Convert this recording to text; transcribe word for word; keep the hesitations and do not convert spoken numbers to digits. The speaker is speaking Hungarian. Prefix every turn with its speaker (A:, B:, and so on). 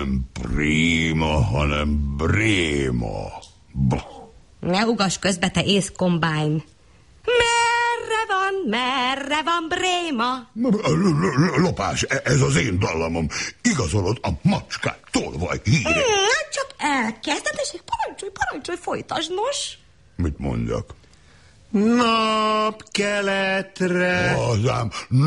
A: Nem Prima, hanem Bréma. Bah.
B: Ne ugass közbe, te észkombány. Merre van, merre van Bréma?
A: Lopás, ez az én dallamom. Igazolod a macskák tolvaj híre.
B: Csak elkezded, és parancsolj, parancsolj, folytasd, nos.
A: Mit mondjak?
C: Napkeletre.
A: Hazám,